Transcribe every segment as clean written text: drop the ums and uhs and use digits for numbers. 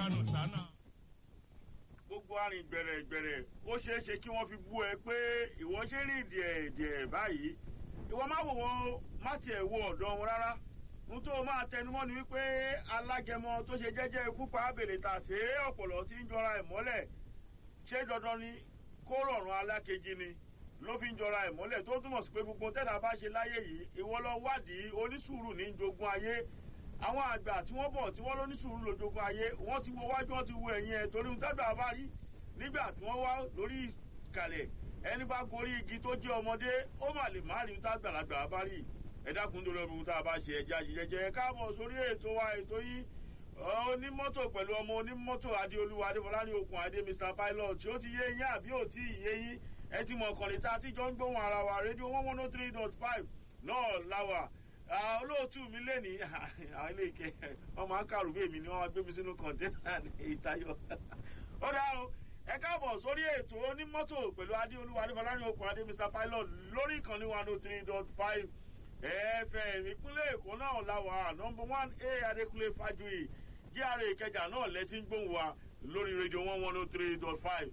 dànù sánà. gbogbo àrìn gbẹ̀rẹ̀gbẹ̀rẹ̀ ó ṣeé ṣe kí wọ́n fi bú ẹ pé ìwọ ṣe rìn díẹ̀ báyìí ìwọ má wò wọ́n má tiẹ̀ wo ọ̀dọ̀ wọn rárá ohun tó máa tẹnumọ́ ni wípé alágẹmọ tó ṣe jẹ́jẹ́ ikú pa abèlè tà sí ọ̀pọ̀lọ́ tí ń jọra ẹ̀ mọ́lẹ̀ ṣé dandan ni kó rọ̀rùn alákejì ni ló fi ń jọra ẹ̀ mọ́lẹ̀ tó túmọ̀ sí pé gbogbo tẹ́lá bá ṣe láyé yìí ìwọ lọ wádìí onísùúrù ní jogún ayé àwọn àgbà tí wọ́n bọ̀ tí wọ́n lónísùúrù lójogún ayé wọ́n ti wo wájú wọ́n ti wo ẹ̀yìn ẹ̀ torí ohun tẹ́gbà bá rí nígbà tí wọ́n wá lórí ìkàlẹ̀ ẹni bá gorí igi tó jẹ́ ọmọdé ó mà lè má rí ohun tágbàlagbà bá rí ẹ dákun tó lọ́rùn tá a bá ṣe ẹja jíjẹjẹ káàbọ̀ sórí ètò wa ètò yìí onímọ́tò pẹ̀lú ọmọ onímọ́tò adéolúwa adéfọlá ní okùn adé Mr Pilot tí ó ti yé yín àbí ò tí ì yé yín ẹ ti mọ̀ ọ̀kànlẹ̀ tá a ti jọ ń gbóhùn ara wa rédíò 103.5 náà láwà olóòtú mi lẹ́ni àwọn ilé ìkẹ́ wọ́n máa ń kàrú bí èmi ni wọ́n máa gbé mi sínú kọ̀ǹtẹ́nà ìtayọ̀ ó dá o ẹ káàbọ̀ sórí ètò onímọ́tò pẹ̀lú adéolúwa adéfọlá ní okùn adé Mr Pilot lórí ìkànnì 103.5 FM ìpínlẹ̀ Èkó náà láwà nọ́mbà 1A Adékúnlé Fájuyì GRA Ìkẹjà náà lẹ́tí ń gbóhùn wa lórí rédíò 103.5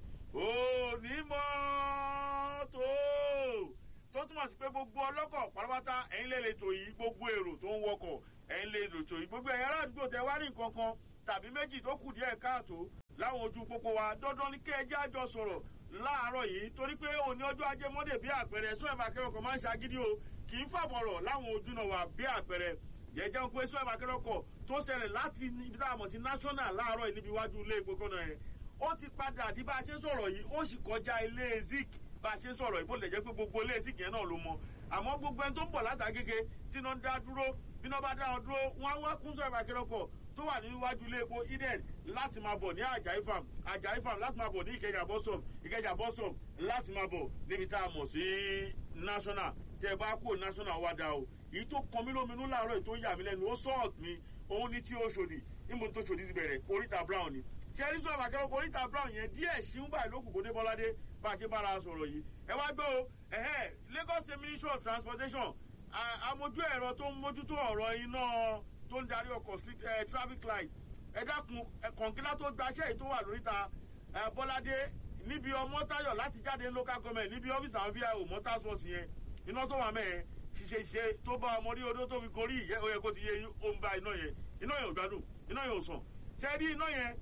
onímọ́tò tó túmọ̀ sí pé gbogbo ọlọ́kọ̀ pátápátá ẹ̀yin lè lètò yìí gbogbo èrò tó ń wọkọ̀ ẹ̀yin lè lètò yìí gbogbo ẹ̀yà aládùúgbò tẹ wá ní nǹkan kan tàbí méjì tó kù díẹ̀ káàtó láwọn ojú pópó wa dandan ní kẹ́ẹ̀jẹ́ àjọ sọ̀rọ̀ láàárọ̀ yìí torí pé òní ọjọ́ ajé mọ́dé bí àpẹẹrẹ sọ ẹ̀fà kẹrọkọ̀ máa ń ṣagídí o kì í fàbọ̀rọ̀ láwọn ojúnà wa bí àpẹẹrẹ jẹ́jẹ́ pé sọ ẹ̀fà kẹrọkọ̀ tó ṣẹlẹ̀ láti ibi tá a mọ̀ sí national láàárọ̀ yìí níbi iwájú ilé epo kan náà yẹn ó ti padà di bá a ṣe ń sọ̀rọ̀ yìí ó sì kọjá ilé zik bá a ṣe ń sọ̀rọ̀ yìí bó lè jẹ́ pé gbogbo ilé zik yẹn náà ló mọ àmọ́ gbogbo ẹni tó ń bọ̀ látàgége tí iná ń dá dúró bí iná bá dá wọn dúró wọn á wá kún sọ ẹ̀fà kẹrọkọ̀ tó wà níwájú ilé epo eden láti máa bọ̀ ní Àjàyí farm láti máa bọ̀ ní Ìkẹjà bus stop láti máa bọ̀ níbi tá a mọ̀ sí national tẹ́ bá kó national wá dá o èyí tó kan mí lóminú láàárọ̀ èyí tó yà mí lẹ́nu ó sọ́ọ̀t mi òun ní tí ó ṣòdì níbo tó ṣòdì ti bẹ̀rẹ̀ oríta brown ni ṣẹ́rí sọ àbàkẹ́rọ̀ oríta brown yẹn díẹ̀ ṣíún báyìí ló kù kó dé Bọ́ládé bá a ṣe bára sọ̀rọ̀ yìí ẹ wá gbọ́ o Lagos State Ministry of Transportation amójú ẹ̀rọ tó ń mójútó ọ̀rọ̀ iná tó ń darí ọkọ̀ traffic light ẹ dákun kọ̀ǹkílá tó gbaṣẹ́ yìí tó wà lóríta Bọ́ládé níbi Ọmọ́táyọ̀ láti jáde local government níbi ọ́fíìsì àwọn VIO motors force yẹn iná tó wà mẹ́ẹ̀ ṣiṣẹ́ tó bá ọmọ rí odó tó fi korí ìyẹ́ ó yẹ kó ti yé ó ń ba iná yẹn ò gbádùn iná yẹn ò sàn ṣe rí iná yẹn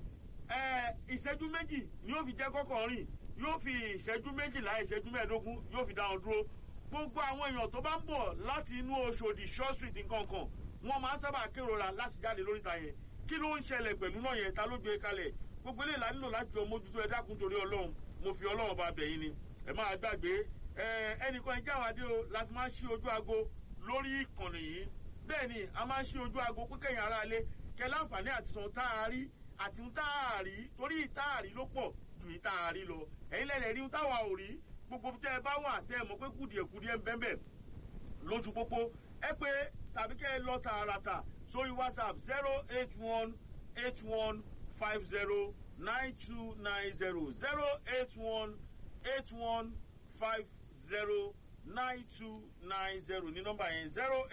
ìṣẹ́jú méjì ni yóò fi jẹ́ kọ́kọ́ rìn yóò fi ìṣẹ́jú méjìlá ìṣẹ́jú mẹ́ẹ̀ẹ́dógún yóò fi dá wọn dúró gbogbo àwọn èèyàn tó bá ń bọ̀ láti inú Òṣòdì short street nǹkan kan wọ́n máa ń sábà kérora láti jáde lóríta yẹn kí ló ń ṣẹlẹ̀ pẹ̀lú náà yẹn ta ló gbé kalẹ̀ gbogbo eléyìí la nílò láti jọ mójútó ẹ dákun torí Ọlọ́run mo fi Ọlọ́run bá bẹ̀ yín ni ẹ máa gbàgbé ẹnìkan ìjáwádé o láti máa ń ṣí ojú aago lórí ìkànnì yìí bẹ́ẹ̀ ni a máa ń ṣí ojú aago pé kẹ́yìn ara lé kẹ́ láǹfààní àti san táàrí àti ń táàrí torí ìtáàrí ló pọ̀ ju ìtáàrí lọ ẹ̀yin lẹ́lẹ̀ rí ń táwa ò rí gbogbo tẹ́ ẹ bá wà tẹ́ ẹ mọ̀ pé kùdìẹ̀kùdìẹ̀ ń bẹ́ẹ̀ lójú pópó ẹ pé tàbí kẹ́ ẹ lọ tààràtà sórí WhatsApp 08151509290 ní nọ́mbà yẹn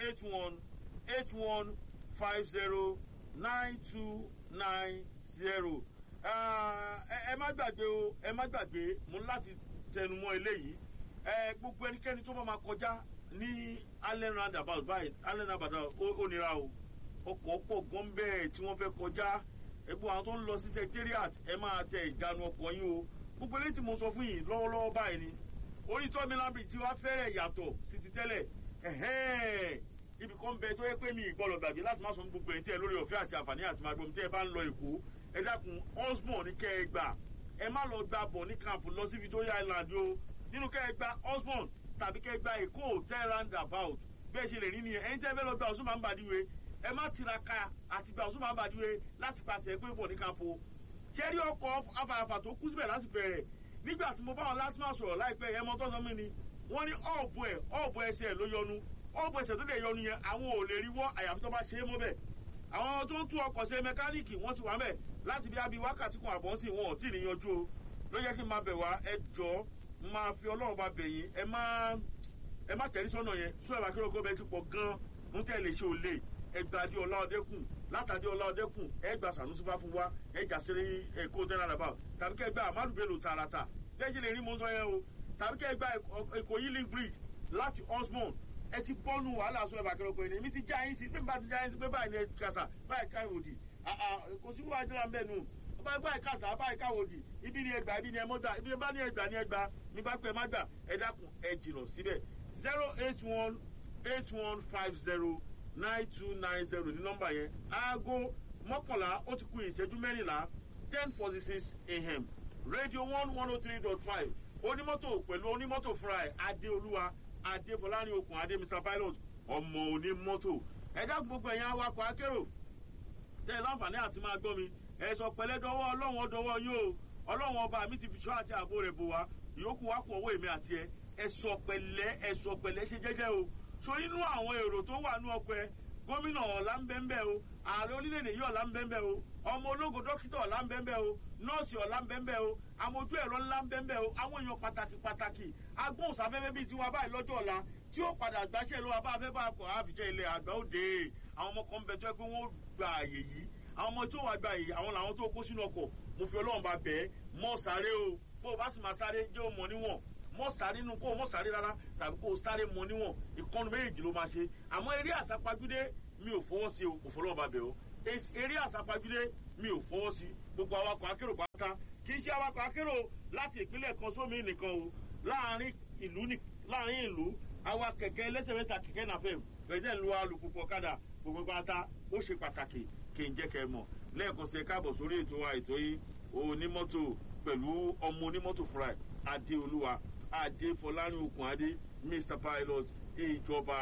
08151509290. ẹ má gbàgbé o ẹ má gbàgbé mo ní láti tẹnumọ́ eléyìí gbogbo ẹnikẹ́ni tó bá máa kọjá ní Allen roundabout báyìí Allen roundabout ó nira o ọkọ̀ pọ̀ gan bẹ́ẹ̀ tí wọ́n fẹ́ kọjá ẹgbẹ́ àwọn tó ń lọ sí secretariat ẹ máa tẹ ìjánu ọkọ̀ yín o gbogbo eléyìí tí mo sọ fún yín lọ́wọ́lọ́wọ́ báyìí ni orí tọ́mílábì tí wàá fẹ́rẹ̀ yàtọ̀ sí ti tẹ́lẹ̀ ibì kan bẹ tó yẹ pé mi ìgbọ́lọ̀ gbàgbé láti má sọ gbogbo ẹ̀yìn tí ẹ lórí ọ̀fẹ́ àti àǹfààní àti máa gbọ́n tí ẹ bá ń lọ Èkó ẹ dákun osborn ní kẹ́ ẹ gbà ẹ má lọ gba bọ̀ ní camp lọ sí Victoria Island o nínú kẹ́ ẹ gba osborn tàbí kẹ́ ẹ gba Èkó hotel roundabout bẹ́ẹ̀ ṣe lè rí nìyẹn ẹ̀yin tẹ́ fẹ́ lọ gba Ọ̀ṣun máa ń bàdíwe ẹ má tiraka àti gba Ọ̀ṣun máa ń bàdíwe láti pàṣẹ pé bọ̀ ní camp o ṣẹ́rí ọkọ̀ afààfà tó kú síbẹ̀ lásìkò rẹ̀ nígbà tí mo bá wọn lásìmọ̀ sọ̀rọ̀ láìpẹ́ ẹmọ tó sọ mí ni wọ́n ní ọ̀bù ẹsẹ̀ ló yọnu ọ̀bù ẹsẹ̀ tó lè yọnu yẹn àwọn ò lè rí wọ́ àyàfi tó bá ṣe é mọ́ bẹ̀ àwọn tó ń tún ọkọ̀ ṣe mẹkáníìkì wọ́n ti wà mẹ́ láti bí abí wákàtí kan àbọ̀ sí wọn ò tí ì níyanjú o ló yẹ kí n máa bẹ̀ wá ẹ jọ máa fi Ọlọ́run bá bẹ̀ yín ẹ má tẹ̀lé sọ́nà yẹn sọ ẹ̀bà kí ló gbọ́ bẹ́ẹ̀ sí pọ̀ gan-an ń tẹ̀lé ṣe ò lè ẹgbàdí Ọláọdẹ́kùn látàdé ọláọdẹkùn ẹgbà Sanusi Fáfúnwá ẹjà sí Èkó tẹ́lá tàbí kẹgbà Amadu Bello tààràtà lẹ́yìn lè rí mọ́ sọ yẹn o tàbí kẹgbà Èkó Healing Bridge láti Osmond ẹ ti bọ́nu wàhálà sọ ẹ̀bà kẹrọ̀kọ̀ ẹni èmi ti já yín sí pé bá ti já yín sí pé báyìí ní kàṣà báyìí káyọ̀dì kò sí wàá jẹ́ra mbẹ́ nù báyìí kàṣà báyìí káyọ̀dì ibi ni ẹgbà ibi ni ẹ mọ́gbà ibi ni bá ní ẹgbà ní ẹgbà ní bá pẹ́ má gbà ẹ dákun ẹ jìnà síbẹ̀ 08181509290 ní nọ́mbà yẹn aago mọ́kànlá ó ti kù ìṣẹ́jú mẹ́rìnlá 10:46 a.m. Radio 103.5 onímọ́tò pẹ̀lú onímọ́tò fúnra ẹ̀ Adéolúwa Adéfọlárin okùn Adé Mr Pilot ọmọ onímọ́tò ẹ dákun gbogbo ẹ̀yin awakọ̀ akérò tẹ́ ẹ láǹfààní àti máa gbọ́ mi ẹ sọ pẹ̀lẹ́ dọwọ́ Ọlọ́run ọdọwọ́ yín o Ọlọ́run ọba mi ti fi ṣọ́ àti ààbò rẹ̀ bò wá ìyókù wá kú ọwọ́ èmi àti ẹ sọ pẹ̀lẹ́ ṣe jẹ́jẹ́ o so inú àwọn èrò tó wà ní ọkọ̀ ẹ gómìnà ọ̀la ń bẹ́ńbẹ́ o ààrẹ orílẹ̀-èdè yìí ọ̀la ń bẹ́ńbẹ́ o ọmọ ológo dókítà ọ̀la ń bẹ́ńbẹ́ o nọ́ọ̀sì ọ̀la ń bẹ́ńbẹ́ o amójú ẹ̀rọ ńlá ń bẹ́ńbẹ́ o àwọn èèyàn pàtàkì agbóhùnsáfẹ́fẹ́ bíi tiwa báyìí lọ́jọ́ ọ̀la tí ó padà gbàṣẹ́ lọ́wọ́ abáfẹ́ bá kọ̀ àfìjẹ́ ilẹ̀ àgbà òde àwọn ọmọ kan bẹ tó ẹ pé wọ́n gba àyè yìí àwọn ọmọ tí ó wà gba àyè àwọn làwọn tó kó sínú ọkọ̀ mo fi Ọlọ́run bá bẹ́ẹ̀ mọ́ sáré o bó o bá sì máa sáré jẹ́ òmò níwọ̀n mọ́ sáré nínú kó o mọ́ sáré rárá tàbí kó o sáré mọ́ níwọ̀n ìkànnì méjèèjì ló máa ṣe àmọ́ eré àsápajúdé mi ò fọwọ́ sí o kò fọlọ́ bá bẹ̀ o eré àsápajúdé mi ò fọwọ́ sí gbogbo awakọ̀ akérò pátá kì í ṣe awakọ̀ akérò láti ìpínlẹ̀ kan sómi nìkan o láàrin ìlú àwa kẹ̀kẹ́ ẹlẹ́sẹ̀ mẹ́ta kẹ̀kẹ́ nàfẹ́ bẹ̀rẹ̀ lu alùpùpù ọ̀kadà gbogbo pátá ó ṣe pàtàkì kí n jẹ́ kẹ́ mọ̀ lẹ́ẹ̀kan sí káàbọ̀ sórí ètò wa ètò yìí onímọ́tò pẹ̀lú ọmọ onímọ́tò fúnra ẹ̀ Adéolúwa Adéfọlárin okùn Adé Mr Pilot ìjọba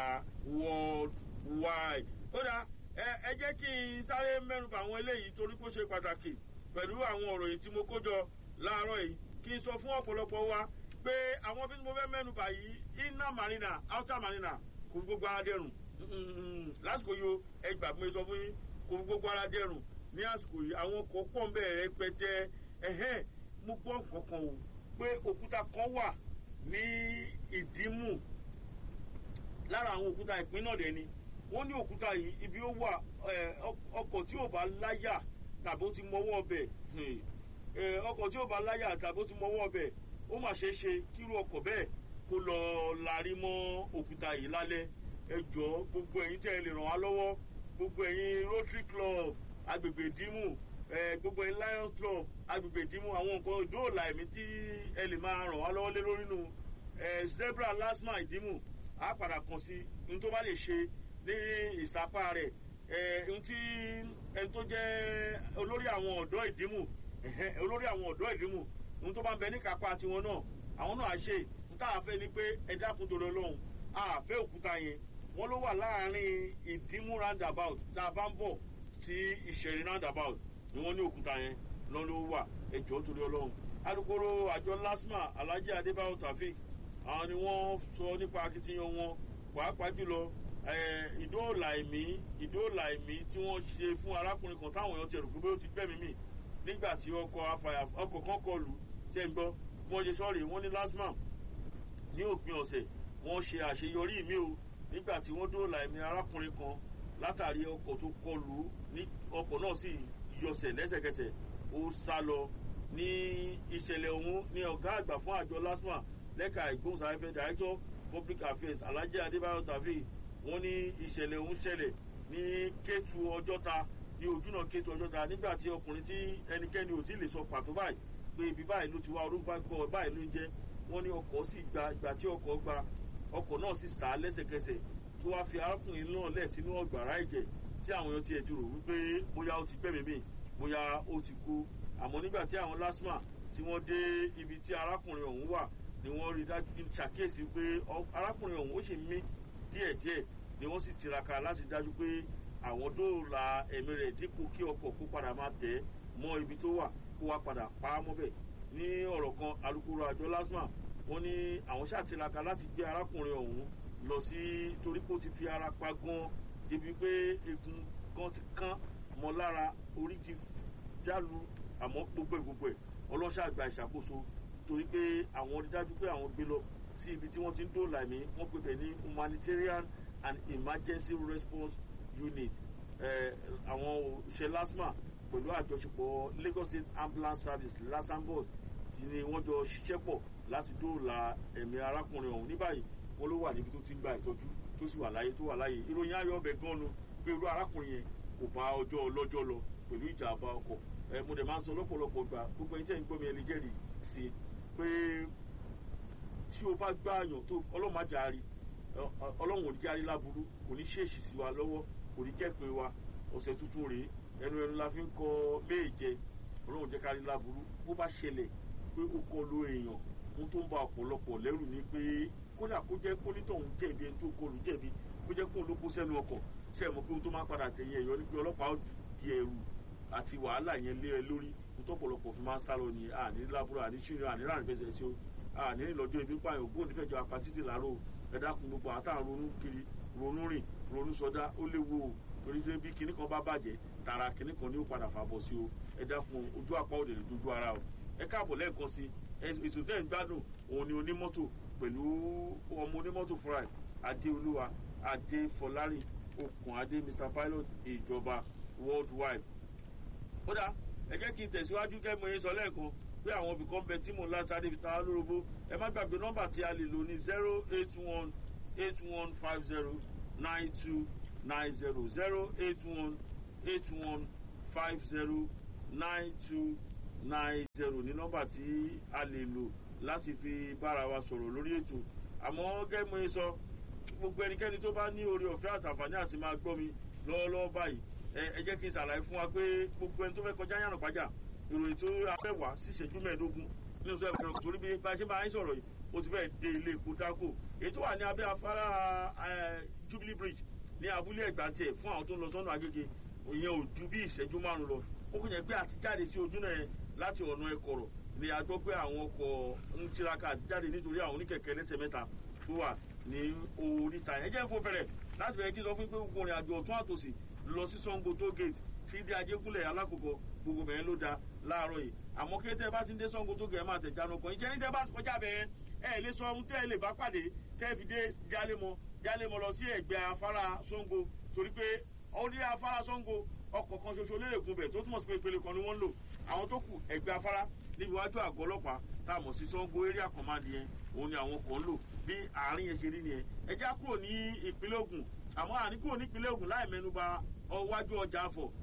worldwide. Ó dá ẹ jẹ́ kí n sáré mẹ́nubà àwọn eléyìí torí kó ṣe pàtàkì pẹ̀lú àwọn ọ̀rọ̀ yìí tí mo kó jọ láàárọ̀ yìí kí n sọ fún ọ̀pọ̀lọpọ̀ wa pé àwọn bí mo fẹ́ mẹ́nubà yìí inner marina outer marina kò gbogbo ara dẹrùn lásìkò yìí ẹ gbà pé sọ fún yín kò gbogbo ara dẹrùn ní àsìkò yìí àwọn ọkọ̀ pọ̀ ń bẹ̀rẹ̀ rẹpẹtẹ mo gbọ́ kankan o pé òkúta kan wà ní Ìdímù lára àwọn òkúta ìpín náà dẹ̀ ni wọ́n ní òkúta yìí ibi ó wà ọkọ̀ tí ò bá láyà tàbí ó ti mọwọ́ ọbẹ̀ ọkọ̀ tí ò bá láyà tàbí ó ti mọwọ́ ọbẹ̀ ó mà ṣeé ṣe kírú ọkọ̀ bẹ́ẹ̀ kó lọ larí mọ́ òkúta yìí lálẹ́ ẹ jọ̀ọ́ gbogbo ẹ̀yin tẹ́ ẹ lè ràn wá lọ́wọ́ gbogbo ẹ̀yin Rotary Club agbègbè Ìdímù gbogbo ẹ̀yin Lions Club agbègbè Ìdímù àwọn nǹkan ìdóòlà ẹ̀mí tí ẹ lè máa ràn wá lọ́wọ́ lé lórí nù zebra lasma Ìdímù á padà kàn sí ní tó bá lè ṣe ní ìsapá rẹ̀ ohun tí ẹni tó jẹ́ olórí àwọn ọ̀dọ́ Ìdímù ohun tó bá ń bẹ ní kápá tiwọn náà àwọn náà á ṣe ń tá a fẹ́ ni pé ẹ dákun tó lọ lọ́hùn àfẹ́ òkúta yẹn wọ́n ló wà láàrin Ìdímù roundabout tá a bá ń bọ̀ sí Ìṣẹ̀rí roundabout ni wọ́n ní òkúta yẹn lọ́n ló wà ẹjọ́ torí Ọlọ́run alukoro àjọ LASTMA Alhaji Adébáyọ̀ Taofeek àwọn ni wọ́n sọ nípa akitiyan wọn pàápàá jùlọ ìdóòlà ẹ̀mí tí wọ́n ṣe fún arákùnrin kan táwọn èèyàn ti rò pé ó ti gbẹ́mìí mì nígbà tí ọkọ̀ kan kọlù tẹ́ ń gbọ́ wọ́n ṣe sọ́ọ̀rì wọ́n ní LASTMA ní òpin ọ̀sẹ̀ wọ́n ṣe àṣeyọrí mi o nígbà tí wọ́n dóòlà ẹ̀mí arákùnrin kan látàrí ọkọ̀ tó kọlù ní ọkọ̀ náà sì yọsẹ̀ lẹ́sẹ̀kẹsẹ̀ ó sá lọ ní ìṣẹ̀lẹ̀ ọ̀hún ní ọ̀gá àgbà fún àjọ LASTMA lẹ́ka ìgbóhùnsáfẹ́fẹ́ Director Public Affairs Alhaji Adébáyọ̀ Taofeek wọ́n ní ìṣẹ̀lẹ̀ ọ̀hún ṣẹlẹ̀ ní Kétu Ọjọ́ta ní ojúnà Kétu Ọjọ́ta nígbà tí ọkùnrin tí ẹnikẹ́ni ò tí lè sọ pàtó báyìí pé ibi báyìí ló ti wá orúkọ báyìí ló ń jẹ́ wọ́n ní ọkọ̀ sì gba ìgbà tí ọkọ̀ náà sì sá lẹ́sẹ̀kẹsẹ̀ tó wá fi arákùnrin náà lẹ̀ sínú ọ̀gbàrá ẹ̀jẹ̀ tí àwọn èèyàn tiẹ̀ ti rò wípé bóyá ó ti gbẹ̀mí mì bóyá ó ti kú àmọ́ nígbà tí àwọn LASTMA tí wọ́n dé ibi tí arákùnrin ọ̀hún wà ni wọ́n rí dájú ṣàkíyèsí pé arákùnrin ọ̀hún ó sì mí díẹ̀díẹ̀ ni wọ́n sì tiraka láti dájú pé àwọn dóòlà ẹ̀mí rẹ̀ dípò kí ọkọ̀ kó padà máa tẹ̀ mọ́ ibi tó wà kó wá padà pa á mọ́bẹ̀ ní ọ̀rọ̀ kan alukoro àjọ LASTMA wọ́n ní àwọn ṣàtiraka láti gbé arákùnrin ọ̀hún lọ sí torí pé ó ti fi ara pa gan débi pé egun kan ti kán mọ́ lára orí ti jálu àmọ́ gbogbo ẹ̀ ọlọ́ṣà gba ìṣàkóso torí pé àwọn rí dájú pé àwọn gbé lọ sí ibi tí wọ́n ti ń dóòlà ẹ̀mí wọ́n pè bẹ̀ ní Humanitarian and Emergency Response Unit àwọn òṣìṣẹ́ LASTMA pẹ̀lú àjọṣepọ̀ Lagos State Ambulance Service LASAMBOS tí ni wọ́n jọ ṣiṣẹ́ pọ̀ láti dóòlà ẹ̀mí arákùnrin ọ̀hún. Ní báyìí wọ́n ló wà níbi tó ti ń gba ìtọ́jú tó sì wà láyé ìròyìn ayọ̀ ọbẹ̀ gan-an pé irú arákùnrin yẹn kò bá ọjọ́ ọlọ́jọ́ lọ pẹ̀lú ìjàmbá ọkọ̀. Mo dẹ̀ máa ń sọ lọ́pọ̀lọpọ̀ gbà gbogbo ẹni tẹ́ ń gbọ́ mi ẹni jẹ́rìí sí pé tí o bá gbààyàn tó Ọlọ́run má jàre Ọlọ́run ò ní járe láburú, kò ní ṣèèṣì sí wa lọ́wọ́, kò ní jẹ́ pé wa ọ̀sẹ̀ tuntun rèé ẹnu la fi ń kọ méje. Ọlọ́run jẹ́ kárí láburú. Bó bá ṣẹlẹ̀ pé ó kọlu èèyàn ohun tó ń ba ọ̀pọ̀lọpọ̀ lẹ́rù ni pé kódà kó jẹ́ kólítọ̀ òun jẹ̀bi ẹni tó kọlù jẹ̀bi kó jẹ́ kóun ló kó sẹ́nu ọkọ̀ ṣe mọ̀ pé ohun tó máa padà tẹ̀yìn ẹ̀yọ́ ní pé ọlọ́pàá di ẹrù àti wàhálà yẹn lé ẹ lórí ohun tó ọ̀pọ̀lọpọ̀ fi máa ń sálọ ní àní láburú àní ṣìnrìn àní ráàrín fẹsẹ̀ sí o àní ìlọ́jọ́ ibi pààyàn ògbóhùn nífẹ̀ẹ́jọ apatítì láàárọ̀ ẹ̀dákun gbogbo àtàwọn ronú kiri ronú rìn ronú sọdá ó léwu o torí pé bí kinní kan bá bàjẹ́ tààrà kinní kan ní ó padà fàbọ̀ sí o ẹ̀dákun ojú apá òde lè dojú ara o. Ẹ káàbọ̀ lẹ́ẹ̀kan sí ètò tẹ́ ń gbádùn òun ni onímọ́tò pẹ̀lú ọmọ onímọ́tò fúnra ẹ̀ Adéolúwa Adéfọlárìn Okùn Adé Mr Pilot ìjọba worldwide. Kódà ẹ jẹ́ kí n tẹ̀síwájú kẹ́mọ̀ yín sọ lẹ́ẹ̀kan pé àwọn ibì kan bẹ tí mò ń lá sáré fi ta lórobó. Ẹ má gbàgbé nọ́mbà tí a lè lò ní 08181509290 08181509290 ní nọ́mbà tí a lè lò láti fi bára wa sọ̀rọ̀ lórí ètò. Àmọ́ kẹ́mọ̀ yín sọ gbogbo ẹnikẹ́ni tó bá ní oore ọ̀fẹ́ àtàǹfààní àti máa gbọ́ mi lọ́wọ́lọ́wọ́ báyìí ẹ jẹ́ kí n ṣàlàyé fún wa pé gbogbo ẹni tó fẹ́ kọjá yànnà pàjá ìròyìn tó abẹ́wà sí ìṣẹ́jú 15 nínú sọ ẹ̀fọ́ torí bí bá ṣe máa ń sọ̀rọ̀ yìí ó ti fẹ́ dé ilé epo dáko èyí tó wà ní abẹ́ afárá Jubilee Bridge ní abúlé Ẹ̀gbá tiẹ̀ fún àwọn tó ń lọ sọ́nà Agége ìyẹn ò ju bí ìṣẹ́jú 5 lọ. Ó kò yẹ pé àtijáde sí ojú náà láti ọ̀nà Ẹ̀kọ̀rọ̀ ni a gbọ́ pé àwọn ọkọ̀ ń tiraka àtijáde nítorí àwọn oníkẹ̀kẹ́ ẹlẹ́sẹ̀ mẹ́ta tó wà ní oríta yẹn. Ẹ jẹ́ fún fẹ́rẹ̀ láti bẹ̀rẹ̀ kí n sọ fún pé gbogbo ìrìn àjò ọ̀tún àtòsì lọ sí Sango toll gate tí dé Ajégúnlẹ̀ Alákòókò gbogbo bẹ̀rẹ̀ ló da láàárọ̀ yìí. Àmọ́ kí tẹ́ bá ti ń dé Sango toll gate máa tẹ̀ jánu kan ìjẹ́ ní tẹ́ bá kọjá bẹ̀rẹ̀ ẹ lè sọ ohun tẹ́ ẹ lè bá pàdé tẹ́ fi dé Jálémọ̀ lọ sí ẹ̀gbẹ́ afárá Sango torí pé orí afárá Sango ọkọ̀ kan ṣoṣo lérègùn bẹ̀ tó túmọ̀ sí pé ìpele kan ni wọ́n ń lò. Àwọn tó kù ẹ̀gbẹ́ afárá níbi iwájú àgọ́ ọlọ́pàá tá a mọ̀ sí Sango area command yẹn òun ni àwọn kan ń lò bí àárín yẹn ṣe rí nìyẹn. Ẹ já kúrò ní ìpínlẹ̀ Ògùn àmọ́ àní kúrò ní ìpínlẹ̀ Ògùn láì mẹ́nuba iwájú ọjà Afọ̀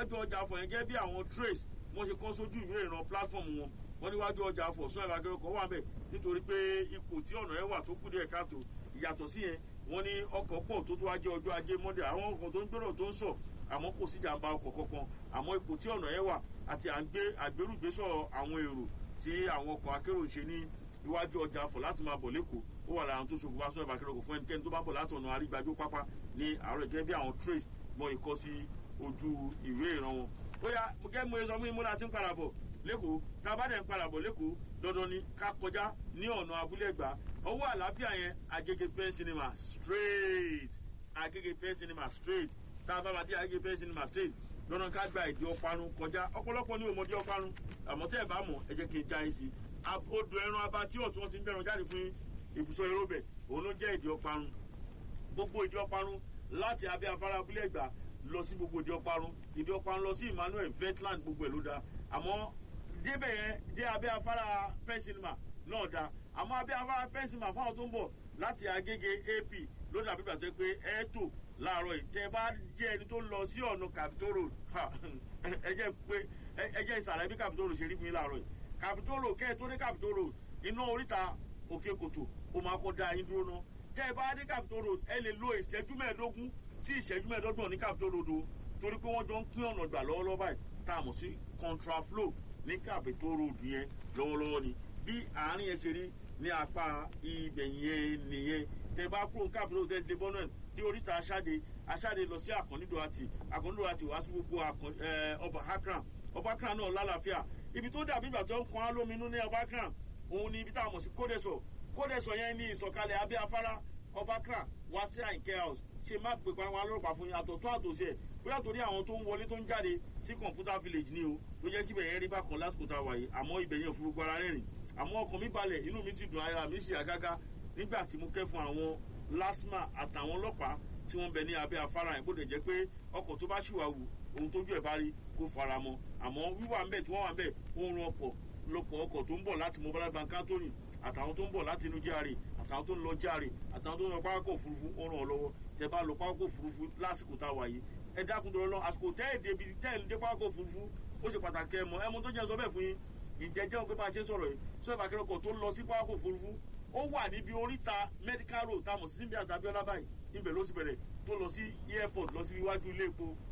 yẹn gẹ́gẹ́ bí àwọn trace wọ́n ṣe kọ́ sójú ìwé ìran platform wọn wọ́n níwájú ọjà Afọ̀ sún ẹ̀rọ akẹ́rọ̀kọ̀ wà bẹ̀ nítorí pé ipò tí ọ̀nà ẹ̀ wà tó kù díẹ̀ káàtó. Ìyàtọ̀ sí yẹn wọ́n ní ọkọ̀ pọ̀ tó wá jẹ́ ọjọ́ ajé Monday àwọn ọkọ̀ tó ń gbèrò tó ń sọ̀ àmọ́ kò sí jàǹbá ọkọ̀ kankan àmọ́ ipò tí ọ̀nà ẹ̀ wà àti àgbérùgbésọ̀ àwọn èrò tí àwọn ọkọ̀ akérò ṣe ní iwájú ọjà Afọ̀ láti máa bọ̀ lẹ́kọ̀ọ́ ó wà lára tó ṣokùnfà sún ẹ̀rọ akẹ́rọ̀kọ̀ fún ẹnikẹ́ni tó bá bọ̀ láti ọ̀nà Arígbájó pápá ní àárọ̀ gẹ́gẹ́ bí àwọn trace mọ ìkọ́ sí ojú ìwé ìran wọn. Ó yá gẹ́gẹ́ mo sọ fún yín mo láti ń padà bọ̀ lẹ́kọ̀ọ́ tá a bá dẹ̀ ń padà bọ̀ lẹ́kọ̀ọ́ dandan ni ká kọjá ní ọ̀nà Abúlé Ẹ̀gbá ọwọ́ àlàáfíà yẹn Agége Pen Cinema straight Agége Pen Cinema straight tá a bá máa dé Agége Pen Cinema straight dandan ká gba ìdí ọparun kọjá ọ̀pọ̀lọpọ̀ ní òmòdí ọparun àmọ́ tẹ́ ẹ̀ bá mọ̀ ẹ jẹ́ kí n já yín sí odò ẹran abatí ọ̀tún wọn ti ń bẹ̀rùn jáde fún ibùsọ̀ Eróbẹ̀ òun ló jẹ́ ìdí ọparun gbogbo ìdí ọparun láti abẹ́ afárá Abúlé Ẹ̀gbá lọ sí gbogbo ìdí ọparun lọ sí Emmanuel Vetland gbogbo ẹ̀ ló da àmọ́ débẹ̀ yẹn dé abẹ́ afárá Pen Cinema náà da àmọ́ abẹ́ afárá Pen Cinema fáwọn tó ń bọ̀ láti Agége AP ló dàbí gbàgbé pé ẹ tò láàárọ̀ yìí tẹ́ bá jẹ́ ẹni tó ń lọ sí ọ̀nà Capitol Road ẹ jẹ́ ìsàlẹ̀ bí Capitol Road ṣe rí fún yín láàárọ̀ yìí Capitol Road kẹ́ ẹ tó dé Capitol Road iná oríta Òkè Kòtò ó máa kọ́ da yín dúró náà tẹ́ ẹ bá dé Capitol Road ẹ lè lo ìṣẹ́jú 15 sí ìṣẹ́jú 25 ní Capitol Road o torí pé wọ́n jọ ń pín ọ̀nà gbà lọ́wọ́lọ́wọ́ báyìí tá a mọ̀ sí contraflow ní Capitol Road yẹn lọ́wọ́lọ́wọ́ ni bí àárín yẹn ṣe rí ní apá ibẹ̀ yẹn nìyẹn tẹ́ bá kúrò ní Capitol Road tẹ́ bọ́nà dé oríta Aṣáde lọ sí Àkànnídò àti wá sí gbogbo Ọba Akran náà lálàáfíà ibi tó dàbí ìgbà tó ń kan á lóminú ní Ọba Akran òun ni ibi tá a mọ̀ sí kódẹ̀sọ̀ yẹn ní ìsọ̀kalẹ̀ abẹ́ afárá Ọba Akran wá sí Àyìnkẹ́ house ṣe má pè pa àwọn alọ́pàá fún yín àtọ̀tún àtòsí ẹ̀ bóyá torí àwọn tó ń wọlé tó ń jáde sí Computer Village ni o ló jẹ́ kí ibẹ̀ yẹn rí bákan lásìkò tá a wà yìí àmọ́ ibẹ̀ yẹn fún gbogbo ara rẹ́rìn àmọ́ ọkàn mi balẹ̀ inú mi sì dùn ara mi sì àgágá nígbà tí mo kẹ́ fún àwọn LASTMA àtàwọn ọlọ́pàá tí wọ́n bẹ ní abẹ́ afárá yẹn bó dẹ̀ jẹ́ pé ọkọ̀ tó bá ṣìwà wù ohun tójú ẹ̀ bá rí kó fara mọ́ àmọ́ wíwà ń bẹ̀ tí wọ́n wà ń bẹ̀ ó ń ran lọ́pọ̀ ọkọ̀ tó ń bọ̀ láti Mobile Bank Anthony àtàwọn tó ń bọ̀ láti inú járe àtàwọn tó ń lọ járe àtàwọn tó ń lọ pápákọ̀ òfurufú ó ràn ọ́ lọ́wọ́ tẹ bá lọ pápákọ̀ òfurufú lásìkò tá a wà yìí ẹ dákun tó lọ àsìkò tẹ́ẹ̀dé pápákọ̀ òfurufú ó ṣe pàtàkì ẹmọ tó jẹ́ sọ bẹ́ẹ̀ fún yín ìjẹ́jẹ́ pé bá a ṣe sọ̀rọ̀ yìí sọ ìbàkẹ́rẹ́ ọkọ̀ tó ń lọ sí pápákọ̀ òfurufú ó wà níbi oríta medical road táwọn sí síbi àtàbí ọlá báyìí ibẹ̀ ló sì bẹ̀rẹ̀ tó lọ sí airport lọ sí iwájú ilé epo